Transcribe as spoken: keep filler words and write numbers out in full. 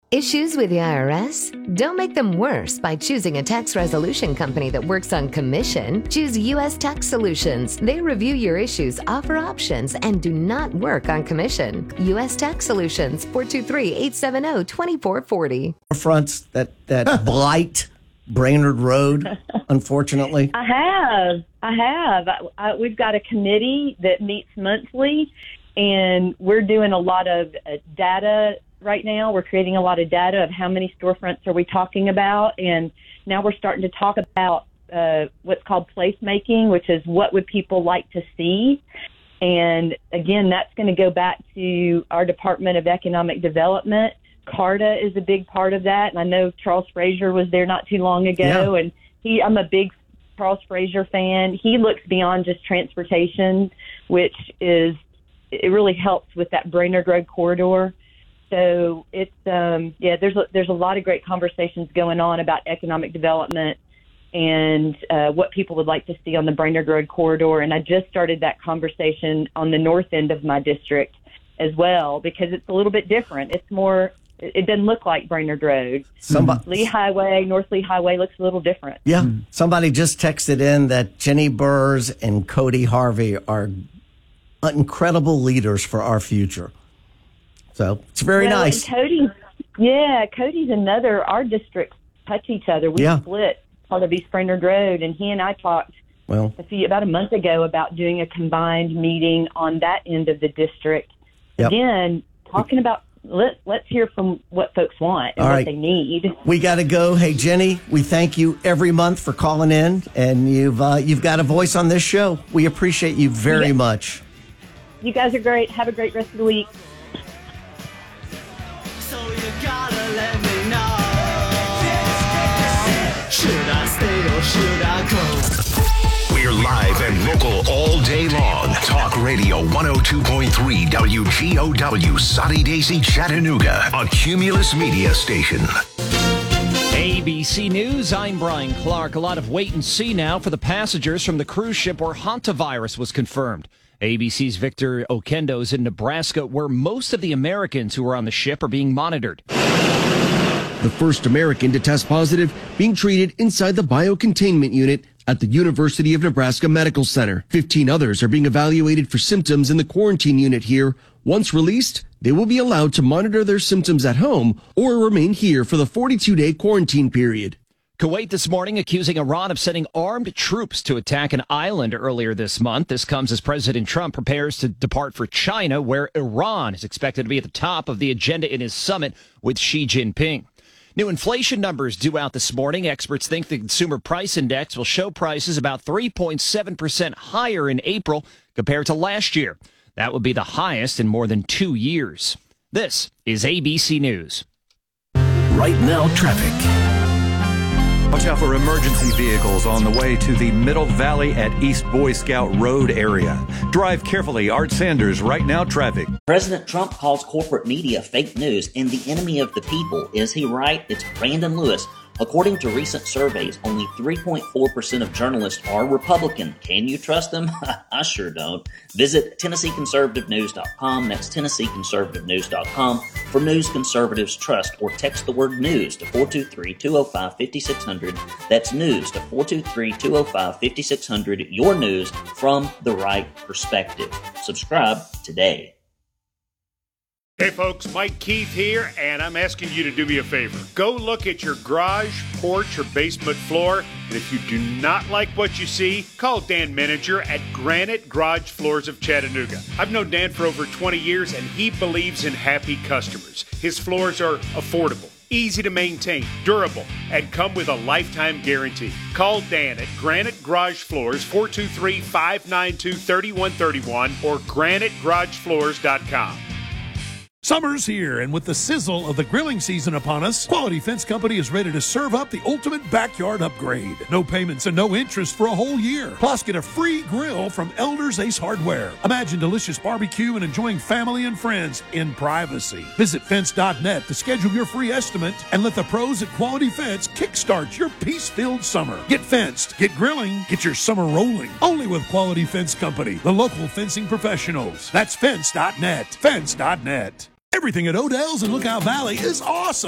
Issues with the I R S? Don't make them worse by choosing a tax resolution company that works on commission. Choose U S Tax Solutions. They review your issues, offer options, and do not work on commission. U S Tax Solutions, four two three, eight seven zero, two four four zero. Fronts that, that blight Brainerd Road, unfortunately. I have. I have. I, I, we've got a committee that meets monthly, and we're doing a lot of uh, data right now. We're creating a lot of data of how many storefronts are we talking about, and now we're starting to talk about uh, what's called placemaking, which is what would people like to see. And again, that's going to go back to our Department of Economic Development. CARTA is a big part of that, and I know Charles Frazier was there not too long ago, yeah. and he I'm a big Charles Frazier fan. He looks beyond just transportation, which is it really helps with that Brainerd Road corridor. So it's um, yeah, there's a, there's a lot of great conversations going on about economic development and uh, what people would like to see on the Brainerd Road corridor. And I just started that conversation on the north end of my district as well, because it's a little bit different. It's more, it doesn't look like Brainerd Road. Somebody, Lee Highway, North Lee Highway looks a little different. Yeah. Mm-hmm. Somebody just texted in that Jenny Burrs and Cody Harvey are incredible leaders for our future. So it's very well, nice. Cody, yeah, Cody's another. Our districts touch each other. We yeah. split part of East Brainerd Road, and he and I talked well, a few, about a month ago about doing a combined meeting on that end of the district. Yep. Again, talking about let let's hear from what folks want and All what right. they need. We got to go. Hey, Jenny, we thank you every month for calling in, and you've uh, you've got a voice on this show. We appreciate you very you guys, much. You guys are great. Have a great rest of the week. So you gotta let me know. Should I stay or should I go? We're live and local all day long. Talk Radio one oh two point three W G O W, Soddy Daisy, Chattanooga, a Cumulus media station. A B C News, I'm Brian Clark. A lot of wait and see now for the passengers from the cruise ship where hantavirus was confirmed. A B C's Victor Okendo is in Nebraska, where most of the Americans who were on the ship are being monitored. The first American to test positive being treated inside the biocontainment unit at the University of Nebraska Medical Center. Fifteen others are being evaluated for symptoms in the quarantine unit here. Once released, they will be allowed to monitor their symptoms at home or remain here for the forty-two day quarantine period. Kuwait this morning accusing Iran of sending armed troops to attack an island earlier this month. This comes as President Trump prepares to depart for China, where Iran is expected to be at the top of the agenda in his summit with Xi Jinping. New inflation numbers due out this morning. Experts think the Consumer Price Index will show prices about three point seven percent higher in April compared to last year. That would be the highest in more than two years. This is A B C News. Right now, traffic. Watch out for emergency vehicles on the way to the Middle Valley at East Boy Scout Road area. Drive carefully. Art Sanders, Right Now Traffic. President Trump calls corporate media fake news and the enemy of the people. Is he right? It's Brandon Lewis. According to recent surveys, only three point four percent of journalists are Republican. Can you trust them? I sure don't. Visit Tennessee Conservative News dot com. That's Tennessee Conservative News dot com for news conservatives trust, or text the word news to four two three, two oh five, five six zero zero. That's news to four two three, two oh five, five six zero zero. Your news from the right perspective. Subscribe today. Hey folks, Mike Keith here, and I'm asking you to do me a favor. Go look at your garage, porch, or basement floor, and if you do not like what you see, call Dan Meninger at Granite Garage Floors of Chattanooga. I've known Dan for over twenty years, and he believes in happy customers. His floors are affordable, easy to maintain, durable, and come with a lifetime guarantee. Call Dan at Granite Garage Floors, four two three, five nine two, three one three one, or granite garage floors dot com. Summer's here, and with the sizzle of the grilling season upon us, Quality Fence Company is ready to serve up the ultimate backyard upgrade. No payments and no interest for a whole year. Plus, get a free grill from Elder's Ace Hardware. Imagine delicious barbecue and enjoying family and friends in privacy. Visit fence dot net to schedule your free estimate and let the pros at Quality Fence kickstart your peace-filled summer. Get fenced, get grilling, get your summer rolling. Only with Quality Fence Company, the local fencing professionals. That's fence dot net. fence dot net. Everything at Odell's in Lookout Valley is awesome.